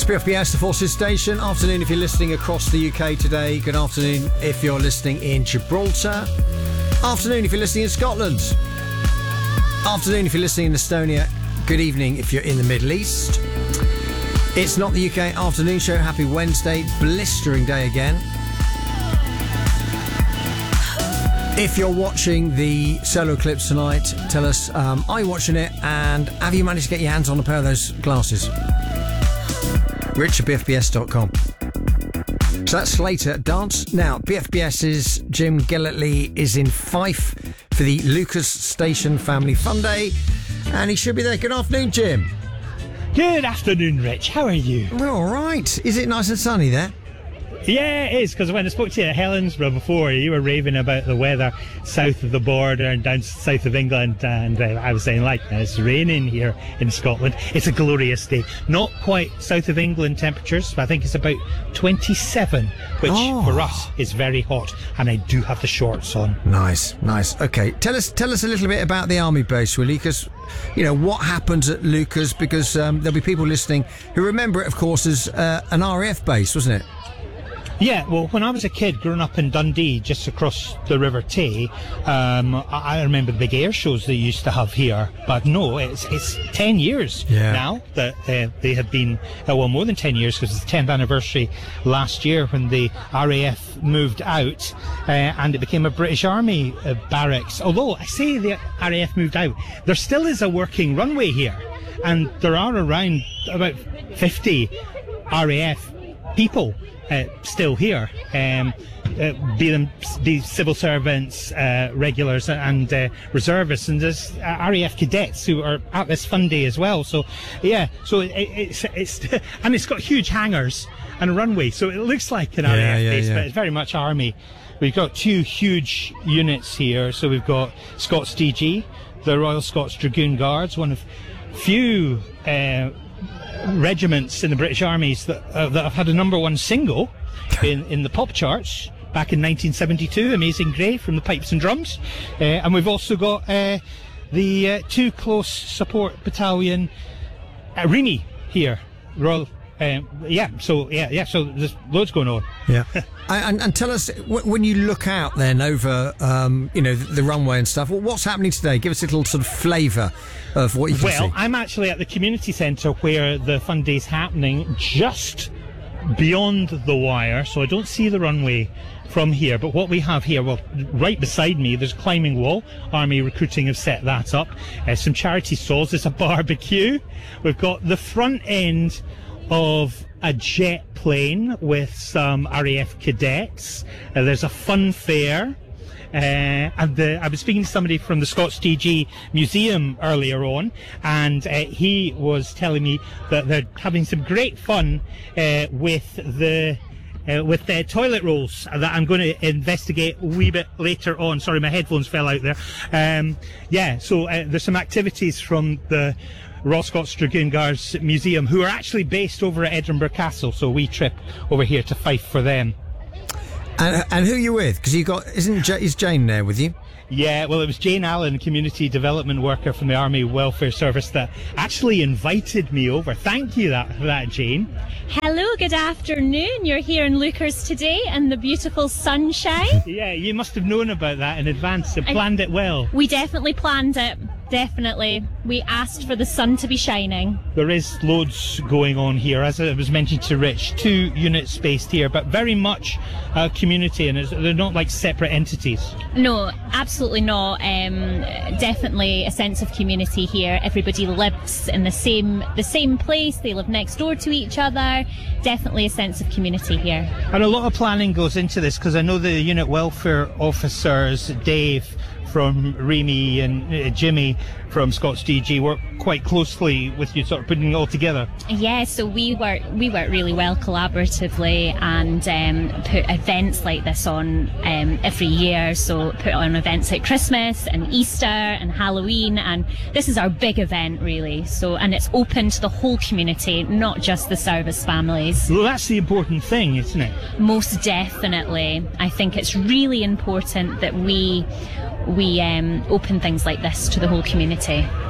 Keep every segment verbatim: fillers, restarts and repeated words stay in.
B F B S, the Forces Station. Afternoon if you're listening across the U K today. Good afternoon if you're listening in Gibraltar. Afternoon if you're listening in Scotland. Afternoon if you're listening in Estonia. Good evening if you're in the Middle East. It's not the U K afternoon show. Happy Wednesday. Blistering day again. If you're watching the solo clips tonight, tell us, um, are you watching it? And have you managed to get your hands on a pair of those glasses? Rich at B F B S dot com. So that's later. Dance now. BFBS's Jim Gilletly is in Fife for the Lucas Station Family Fun Day, and he should be there. Good afternoon, Jim. Good afternoon, Rich. How are you? We're all right. Is it nice and sunny there? Yeah, it is, because when I spoke to you at Helensburgh before, you were raving about the weather south of the border and down south of England, and uh, I was saying, like, it's raining here in Scotland. It's a glorious day. Not quite south of England temperatures, but I think it's about twenty-seven, which oh. for us is very hot, and I do have the shorts on. Nice, nice. Okay, tell us tell us a little bit about the Army base, will you? Because, you know, what happens at Lucas, because um, there'll be people listening who remember it, of course, as uh, an R A F base, wasn't it? Yeah, well, when I was a kid growing up in Dundee, just across the River Tay, um, I, I remember the big air shows they used to have here. But no, it's it's ten years yeah. now that uh, they have been, uh, well, more than ten years, because it's the tenth anniversary last year when the R A F moved out uh, and it became a British Army uh, barracks. Although I say the R A F moved out, there still is a working runway here, and there are around about fifty R A F people Uh, still here, um, uh, be them be civil servants, uh, regulars, and uh, reservists, and there's uh, R A F cadets who are at this fun day as well. So, yeah, so it, it's it's and it's got huge hangars and a runway, so it looks like an yeah, R A F yeah, base, yeah. but it's very much Army. We've got two huge units here. So we've got Scots D G, the Royal Scots Dragoon Guards, one of few Uh, regiments in the British armies that, uh, that have had a number one single in, in the pop charts back in nineteen seventy-two, Amazing Grey from the Pipes and Drums. Uh, and we've also got uh, the uh, two close support battalion at Remy here, Royal. Um, yeah, so yeah, yeah, so there's loads going on. Yeah, and, and tell us, when you look out then over, um, you know, the, the runway and stuff, what's happening today? Give us a little sort of flavour of what you can well, see. Well, I'm actually at the community centre where the fun day's happening, just beyond the wire, so I don't see the runway from here. But what we have here, well, right beside me, there's a climbing wall. Army Recruiting have set that up. Uh, some charity stalls. There's a barbecue. We've got the front end of a jet plane with some R A F cadets. Uh, there's a fun fair. Uh, and the, I was speaking to somebody from the Scots D G Museum earlier on, and uh, he was telling me that they're having some great fun uh, with the uh, with their toilet rolls that I'm going to investigate a wee bit later on. Sorry, my headphones fell out there. Um, yeah, so uh, there's some activities from the Royal Scots Dragoon Guards Museum, who are actually based over at Edinburgh Castle, so we trip over here to Fife for them. And, and who are you with? Because you got, isn't J- is Jane there with you? Yeah, well, it was Jane Allen, community development worker from the Army Welfare Service, that actually invited me over. Thank you that, for that, Jane. Hello, good afternoon. You're here in Lucas today in the beautiful sunshine. Yeah, you must have known about that in advance and planned it well. We definitely planned it. Definitely. We asked for the sun to be shining. There is loads going on here, as I was mentioning to Rich. Two units based here, but very much a community, and it's, they're not like separate entities. No, absolutely not. Um, definitely a sense of community here. Everybody lives in the same the same place. They live next door to each other. Definitely a sense of community here. And a lot of planning goes into this, because I know the unit welfare officers, Dave from Remy and uh, Jimmy from Scots D G, work quite closely with you, sort of putting it all together. Yeah, so we work we work really well collaboratively, and um, put events like this on um, every year. So put on events like Christmas and Easter and Halloween, and this is our big event really. So, and it's open to the whole community, not just the service families. Well, that's the important thing, isn't it? Most definitely. I think it's really important that we we um, open things like this to the whole community.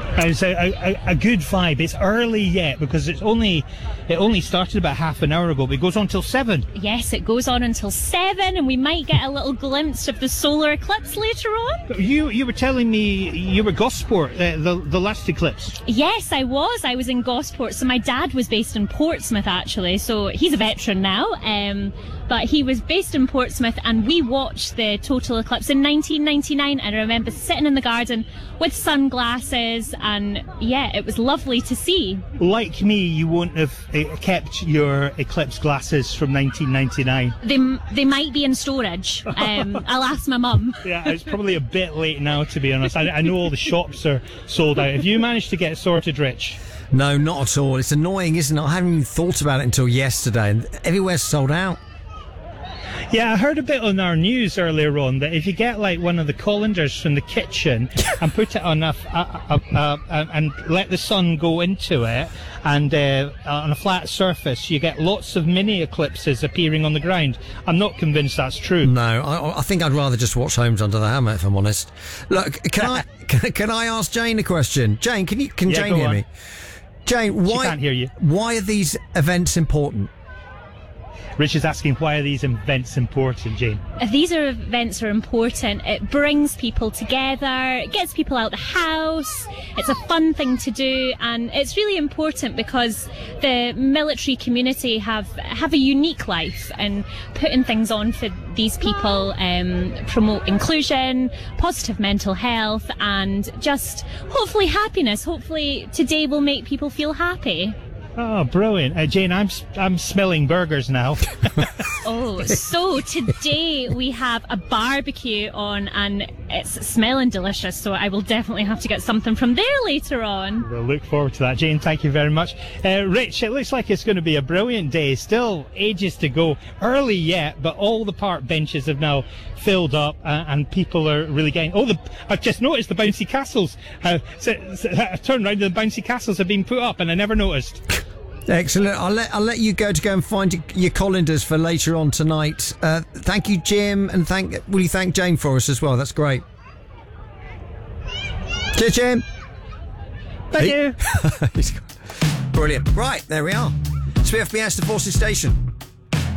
It's a, a, a good vibe. It's early yet because it's only it only started about half an hour ago, but it goes on till seven. Yes, it goes on until seven, and we might get a little glimpse of the solar eclipse later on. You you were telling me you were Gosport, uh, the the last eclipse. Yes, I was. I was in Gosport. So my dad was based in Portsmouth, actually. So he's a veteran now. Um, but he was based in Portsmouth, and we watched the total eclipse in nineteen ninety-nine. And I remember sitting in the garden with sunglasses, and yeah, it was lovely to see. Like me, you won't have uh, kept your eclipse glasses from nineteen ninety-nine. They they might be in storage. Um, I'll ask my mum. Yeah, it's probably a bit late now, to be honest. I, I know all the shops are sold out. Have you managed to get sorted, Rich? No, not at all. It's annoying, isn't it? I hadn't even thought about it until yesterday, and everywhere's sold out. Yeah, I heard a bit on our news earlier on that if you get like one of the colanders from the kitchen and put it on a, a, a, a and let the sun go into it, and uh, on a flat surface, you get lots of mini eclipses appearing on the ground. I'm not convinced that's true. No, I, I think I'd rather just watch Homes Under the Hammer, if I'm honest. Look, can I can, can I ask Jane a question? Jane, can you can Yeah, Jane go hear on. me? Jane, why She can't hear you. Why are these events important? Rich is asking, why are these events important, Jane? If these are events are important, it brings people together, it gets people out the house, it's a fun thing to do, and it's really important because the military community have have a unique life, and putting things on for these people um, promote inclusion, positive mental health, and just hopefully happiness. Hopefully today will make people feel happy. Oh, brilliant. Uh, Jane, I'm I'm smelling burgers now. Oh, so today we have a barbecue on, and it's smelling delicious, so I will definitely have to get something from there later on. We'll look forward to that. Jane, thank you very much. Uh, Rich, it looks like it's going to be a brilliant day. Still ages to go. Early yet, but all the park benches have now filled up, uh, and people are really getting... Oh, the, I've just noticed the bouncy castles. Uh, so, so, I turned around and the bouncy castles have been put up, and I never noticed. Excellent. I'll let I'll let you go to go and find your, your colanders for later on tonight. Uh, thank you, Jim, and thank will you thank Jane for us as well? That's great. Cheers, Jim. Thank you. Brilliant. Right, there we are. It's B F B S, the Forces Station.